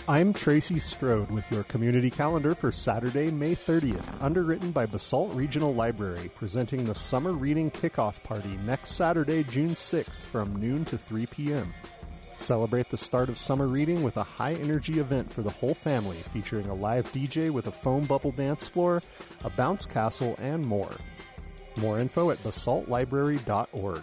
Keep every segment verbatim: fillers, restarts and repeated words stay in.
I'm Tracy Strode with your community calendar for Saturday, May thirtieth, underwritten by Basalt Regional Library, presenting the Summer Reading Kickoff Party next Saturday, June sixth from noon to three p.m. Celebrate the start of summer reading with a high-energy event for the whole family, featuring a live D J with a foam bubble dance floor, a bounce castle, and more. More info at basalt library dot org.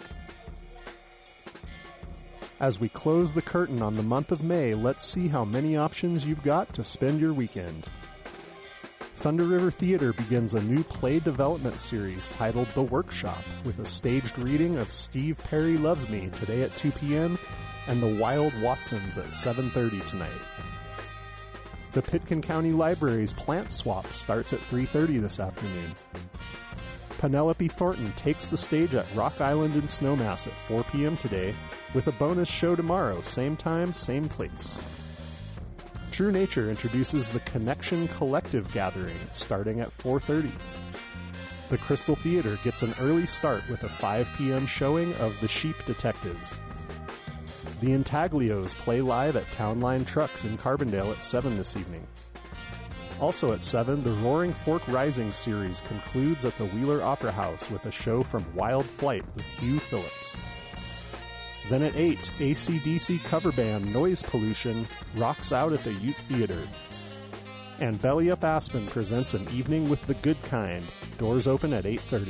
As we close the curtain on the month of May, let's see how many options you've got to spend your weekend. Thunder River Theater begins a new play development series titled The Workshop, with a staged reading of Steve Perry Loves Me today at two p.m. and The Wild Watsons at seven thirty tonight. The Pitkin County Library's Plant Swap starts at three thirty this afternoon. Penelope Thornton takes the stage at Rock Island in Snowmass at four p.m. today, with a bonus show tomorrow, same time, same place. True Nature introduces the Connection Collective Gathering, starting at four thirty. The Crystal Theater gets an early start with a five p.m. showing of The Sheep Detectives. The Intaglios play live at Town Line Trucks in Carbondale at seven this evening. Also at seven, the Roaring Fork Rising series concludes at the Wheeler Opera House with a show from Wild Flight with Hugh Phillips. Then at eight, A C D C cover band Noise Pollution rocks out at the Ute Theater. And Belly Up Aspen presents an evening with the good kind. Doors open at eight thirty.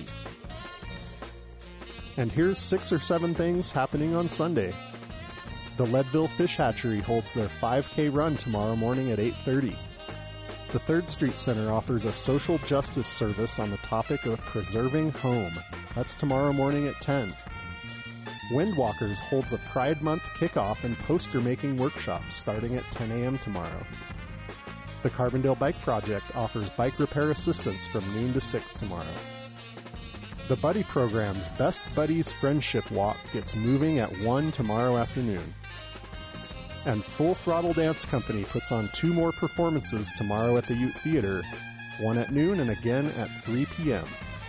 And here's six or seven things happening on Sunday. The Leadville Fish Hatchery holds their five K run tomorrow morning at eight thirty. The Third Street Center offers a social justice service on the topic of preserving home. That's tomorrow morning at ten. Windwalkers holds a Pride Month kickoff and poster-making workshop starting at ten a.m. tomorrow. The Carbondale Bike Project offers bike repair assistance from noon to six tomorrow. The Buddy Program's Best Buddies Friendship Walk gets moving at one tomorrow afternoon. And Full Throttle Dance Company puts on two more performances tomorrow at the Ute Theater, one at noon and again at three p.m.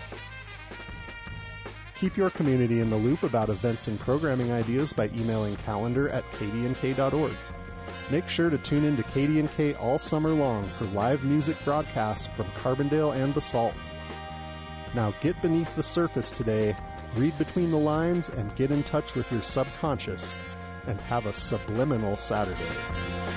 Keep your community in the loop about events and programming ideas by emailing calendar at k d n k dot org. Make sure to tune in to K D N K all summer long for live music broadcasts from Carbondale and Basalt. Now get beneath the surface today, read between the lines, and get in touch with your subconscious, and have a subliminal Saturday.